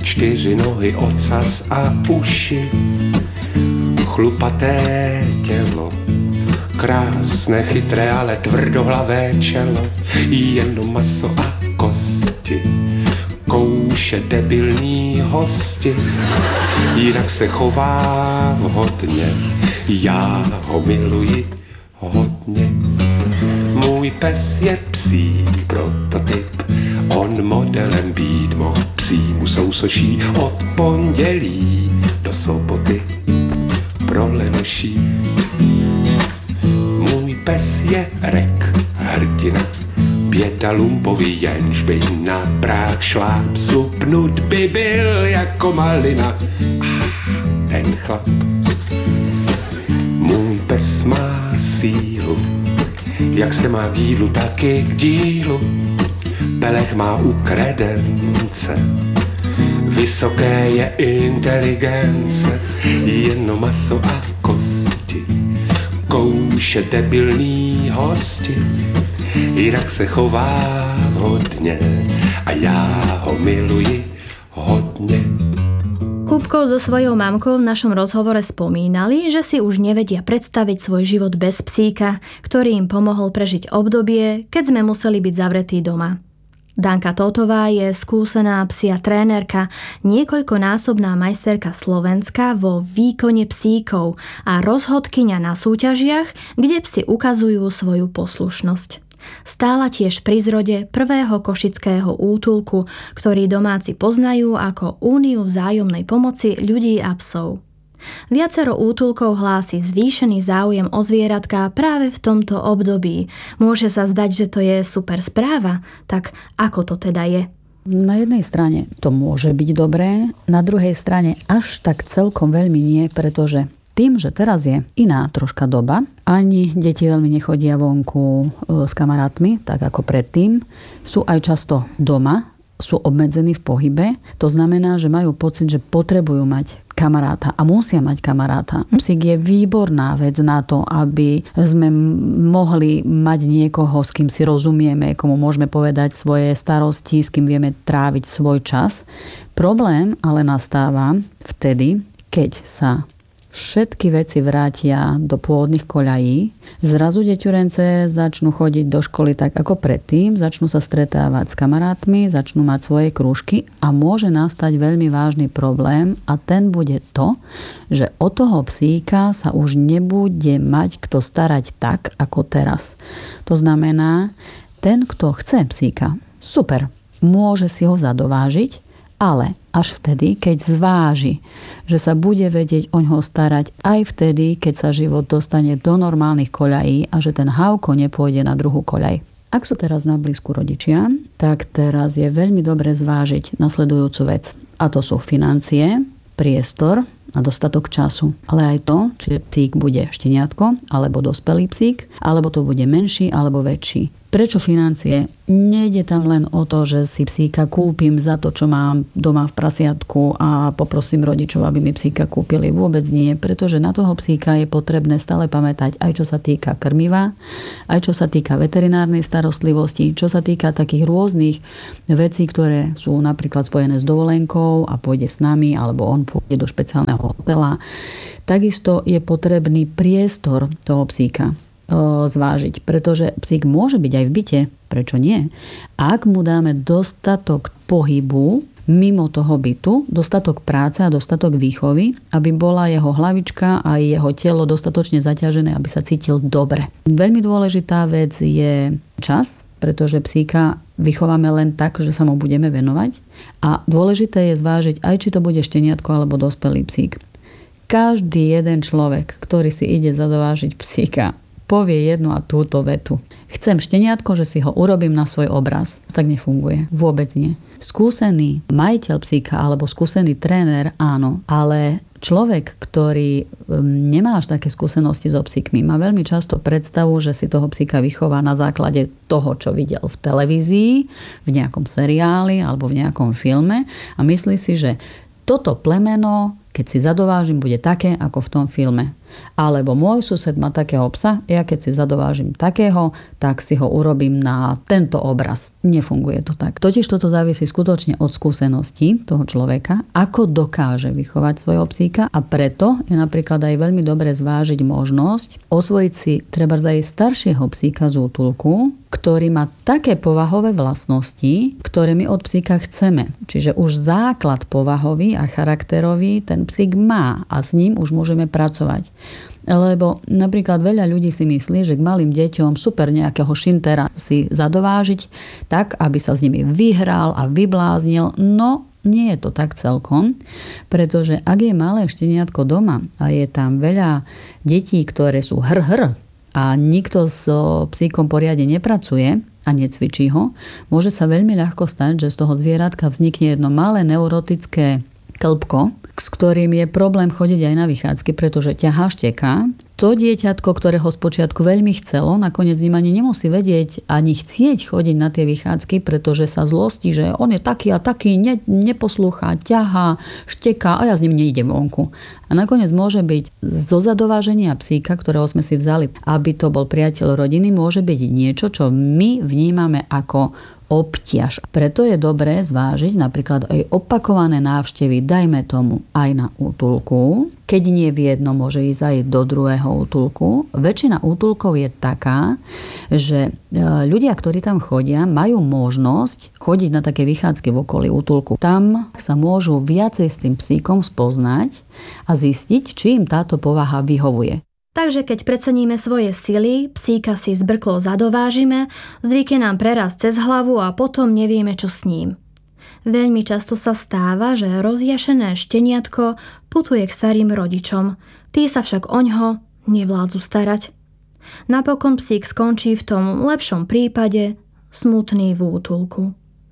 4 nohy, ocas a uši, chlupaté tělo, krásné, chytré, ale tvrdohlavé čelo, jenom maso a kosti, kouše debilní hosti, jinak se chová vhodně, já ho miluji hodně. Můj pes je psí prototyp, on modelem být mohl, psímu sousoší od pondělí do soboty pro lenoší. Můj pes je Rek, hrdina, běda lumpový, jenž by na práh šláp, supnut by byl jako malina. Ten chlap. Můj pes má sílu, jak se má k jídlu, tak i k dílu. Pelech má u kredence, vysoké je inteligence, jenom maso a kosti, kouše debilní hosti, jinak se chová hodně a já ho miluji hodně. Kúbko so svojou mamkou v našom rozhovore spomínali, že si už nevedia predstaviť svoj život bez psíka, ktorý im pomohol prežiť obdobie, keď sme museli byť zavretí doma. Danka Tótová je skúsená psia trénerka, niekoľkonásobná majsterka Slovenska vo výkone psíkov a rozhodkyňa na súťažiach, kde psi ukazujú svoju poslušnosť. Stála tiež pri zrode prvého košického útulku, ktorý domáci poznajú ako Úniu vzájomnej pomoci ľudí a psov. Viacero útulkov hlási zvýšený záujem o zvieratka práve v tomto období. Môže sa zdať, že to je super správa, tak ako to teda je? Na jednej strane to môže byť dobré, na druhej strane až tak celkom veľmi nie, pretože tým, že teraz je iná troška doba, ani deti veľmi nechodia vonku s kamarátmi, tak ako predtým, sú aj často doma, sú obmedzení v pohybe. To znamená, že majú pocit, že potrebujú mať kamaráta a musia mať kamaráta. Psík je výborná vec na to, aby sme mohli mať niekoho, s kým si rozumieme, komu môžeme povedať svoje starosti, s kým vieme tráviť svoj čas. Problém ale nastáva vtedy, keď sa všetky veci vrátia do pôvodných koľají, zrazu deťurence začnú chodiť do školy tak ako predtým, začnú sa stretávať s kamarátmi, začnú mať svoje krúžky a môže nastať veľmi vážny problém a ten bude to, že o toho psíka sa už nebude mať kto starať tak ako teraz. To znamená, ten, kto chce psíka, super, môže si ho zadovážiť, ale až vtedy, keď zváži, že sa bude vedieť oňho starať aj vtedy, keď sa život dostane do normálnych koľají a že ten hávko nepôjde na druhú koľaj. Ak sú teraz na blízku rodičia, tak teraz je veľmi dobre zvážiť nasledujúcu vec. A to sú financie, priestor a dostatok času. Ale aj to, či psík bude šteniatko, alebo dospelý psík, alebo to bude menší, alebo väčší. Prečo financie? Nejde tam len o to, že si psíka kúpim za to, čo mám doma v prasiatku a poprosím rodičov, aby mi psíka kúpili. Vôbec nie, pretože na toho psíka je potrebné stále pamätať aj čo sa týka krmiva, aj čo sa týka veterinárnej starostlivosti, čo sa týka takých rôznych vecí, ktoré sú napríklad spojené s dovolenkou a pôjde s nami, alebo on pôjde do špeciálneho hotela. Takisto je potrebný priestor toho psíka zvážiť, pretože psík môže byť aj v byte, prečo nie? Ak mu dáme dostatok pohybu mimo toho bytu, dostatok práce a dostatok výchovy, aby bola jeho hlavička a jeho telo dostatočne zaťažené, aby sa cítil dobre. Veľmi dôležitá vec je čas, pretože psíka vychováme len tak, že sa mu budeme venovať a dôležité je zvážiť aj či to bude šteniatko alebo dospelý psík. Každý jeden človek, ktorý si ide zadovážiť psíka, povie jednu a túto vetu. Chcem šteniatko, že si ho urobím na svoj obraz. Tak nefunguje. Vôbec nie. Skúsený majiteľ psíka alebo skúsený tréner, áno, ale človek, ktorý nemá až také skúsenosti so psíkmi, má veľmi často predstavu, že si toho psíka vychová na základe toho, čo videl v televízii, v nejakom seriáli alebo v nejakom filme a myslí si, že toto plemeno, keď si zadovážim, bude také, ako v tom filme. Alebo môj sused má takého psa, ja keď si zadovážim takého, tak si ho urobím na tento obraz. Nefunguje to tak. Totiž toto závisí skutočne od skúseností toho človeka, ako dokáže vychovať svojho psíka, a preto je napríklad aj veľmi dobre zvážiť možnosť osvojiť si trebárs aj staršieho psíka z útulku, ktorý má také povahové vlastnosti, ktoré my od psíka chceme. Čiže už základ povahový a charakterový ten psík má a s ním už môžeme pracovať. Lebo napríklad veľa ľudí si myslí, že k malým deťom super nejakého šintera si zadovážiť tak, aby sa s nimi vyhral a vybláznil. No, nie je to tak celkom, pretože ak je malé šteniatko doma a je tam veľa detí, ktoré sú hr a nikto s psíkom poriadne nepracuje a necvičí ho, môže sa veľmi ľahko stať, že z toho zvieratka vznikne jedno malé neurotické klbko, s ktorým je problém chodiť aj na vychádzky, pretože ťahá, šteká. To dieťatko, ktoré ho spočiatku veľmi chcelo, nakoniec ním ani nemusí vedieť ani chcieť chodiť na tie vychádzky, pretože sa zlostí, že on je taký a taký, neposlúcha, ťahá, šteká a ja s ním nejdem vonku. A nakoniec môže byť zo zadováženia psíka, ktorého sme si vzali, aby to bol priateľ rodiny, môže byť niečo, čo my vnímame ako obťaž. Preto je dobré zvážiť napríklad aj opakované návštevy, dajme tomu aj na útulku. Keď nie v jednom, môže ísť aj do druhého útulku. Väčšina útulkov je taká, že ľudia, ktorí tam chodia, majú možnosť chodiť na také vychádzky v okolí útulku. Tam sa môžu viacej s tým psíkom spoznať a zistiť, či im táto povaha vyhovuje. Takže keď preceníme svoje sily, psíka si zbrklo zadovážime, zvykne nám preraz cez hlavu a potom nevieme, čo s ním. Veľmi často sa stáva, že rozjašené šteniatko putuje k starým rodičom. Tí sa však oňho nevládzu starať. Napokon psík skončí v tom lepšom prípade smutný v útulku.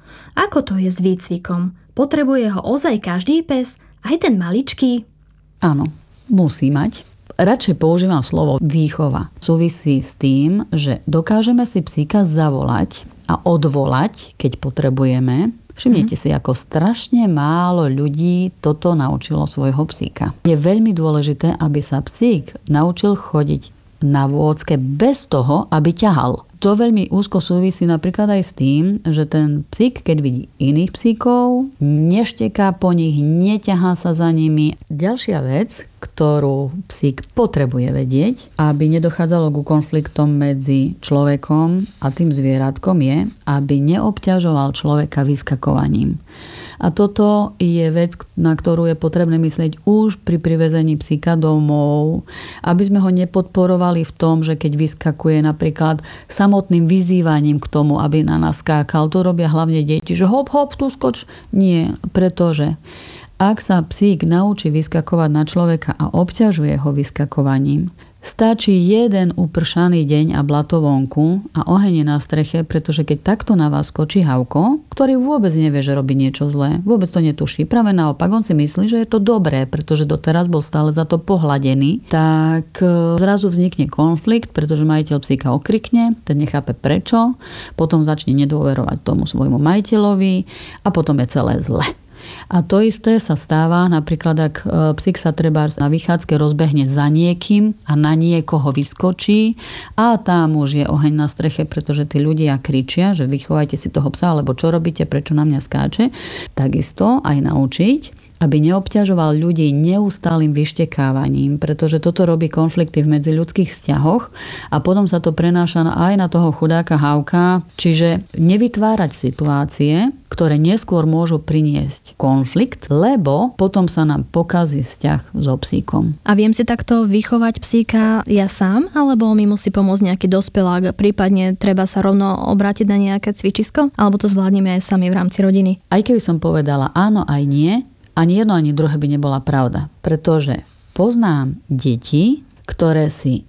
Ako to je s výcvikom? Potrebuje ho ozaj každý pes? Aj ten maličký? Áno, musí mať. Radšej používam slovo výchova. Súvisí s tým, že dokážeme si psíka zavolať a odvolať, keď potrebujeme. Všimnite si, ako strašne málo ľudí toto naučilo svojho psíka. Je veľmi dôležité, aby sa psík naučil chodiť na vôdzke bez toho, aby ťahal. To veľmi úzko súvisí napríklad aj s tým, že ten psík, keď vidí iných psíkov, nešteká po nich, neťahá sa za nimi. Ďalšia vec, ktorú psík potrebuje vedieť, aby nedochádzalo ku konfliktom medzi človekom a tým zvieratkom, je, aby neobťažoval človeka vyskakovaním. A toto je vec, na ktorú je potrebné myslieť už pri privezení psíka domov, aby sme ho nepodporovali v tom, že keď vyskakuje napríklad samotným vyzývaním k tomu, aby na nás skákal. To robia hlavne deti, že hop, hop, tu skoč. Nie, pretože ak sa psík naučí vyskakovať na človeka a obťažuje ho vyskakovaním, stačí jeden upršaný deň a blato vonku a oheň je na streche, pretože keď takto na vás skočí Havko, ktorý vôbec nevie, že robí niečo zlé, vôbec to netuší, práve naopak, on si myslí, že je to dobré, pretože doteraz bol stále za to pohladený, tak zrazu vznikne konflikt, pretože majiteľ psíka okrikne, ten nechápe prečo, potom začne nedôverovať tomu svojmu majiteľovi a potom je celé zle. A to isté sa stáva napríklad, ak psík sa trebárs na vychádzke rozbehne za niekým a na niekoho vyskočí a tam už je oheň na streche, pretože tí ľudia kričia, že vychovajte si toho psa, alebo čo robíte, prečo na mňa skáče. Takisto aj naučiť, aby neobťažoval ľudí neustálym vyštekávaním, pretože toto robí konflikty v medziľudských vzťahoch a potom sa to prenáša aj na toho chudáka Havka, čiže nevytvárať situácie, ktoré neskôr môžu priniesť konflikt, lebo potom sa nám pokazí vzťah so psíkom. A viem si takto vychovať psíka ja sám, alebo mi musí pomôcť nejaký dospelák, prípadne treba sa rovno obrátiť na nejaké cvičisko, alebo to zvládneme aj sami v rámci rodiny? Aj keby som povedala áno, aj nie, ani jedno, ani druhé by nebola pravda, pretože poznám deti, ktoré si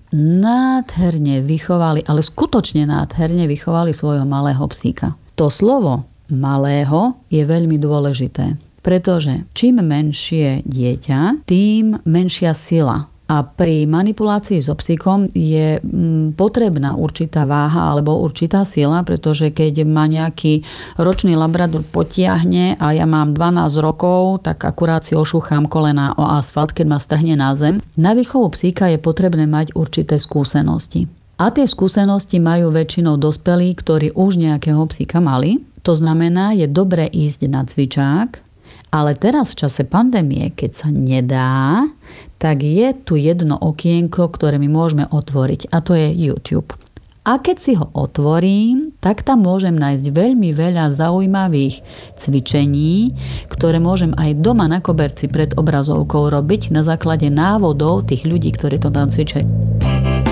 nádherne vychovali, ale skutočne nádherne vychovali svojho malého psíka. To slovo malého je veľmi dôležité, pretože čím menšie dieťa, tým menšia sila A pri manipulácii so psíkom je potrebná určitá váha alebo určitá sila, pretože keď ma nejaký ročný labrador potiahne a ja mám 12 rokov, tak akurát si ošúcham kolena o asfalt, keď ma strhne na zem. Na výchovu psíka je potrebné mať určité skúsenosti. A tie skúsenosti majú väčšinou dospelí, ktorí už nejakého psíka mali. To znamená, je dobré ísť na cvičák, ale teraz v čase pandémie, keď sa nedá, tak je tu jedno okienko, ktoré my môžeme otvoriť, a to je YouTube. A keď si ho otvorím, tak tam môžem nájsť veľmi veľa zaujímavých cvičení, ktoré môžem aj doma na koberci pred obrazovkou robiť na základe návodov tých ľudí, ktorí to tam cvičajú.